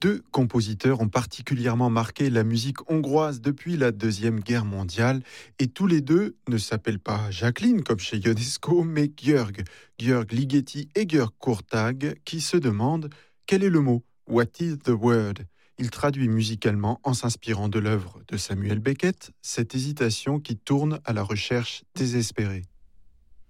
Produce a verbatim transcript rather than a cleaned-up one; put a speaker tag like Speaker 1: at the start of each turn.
Speaker 1: Deux compositeurs ont particulièrement marqué la musique hongroise depuis la Deuxième Guerre mondiale et tous les deux ne s'appellent pas Jacqueline comme chez Ionesco, mais György, György Ligeti et György Kurtág qui se demandent quel est le mot, what is the word. Il traduit musicalement en s'inspirant de l'œuvre de Samuel Beckett, cette hésitation qui tourne à la recherche désespérée.